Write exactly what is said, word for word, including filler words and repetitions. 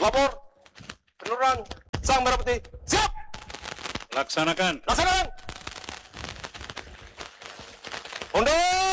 Lapor. Penurunan. Sang Merah Putih. Siap. Laksanakan. Laksanakan. Mundur.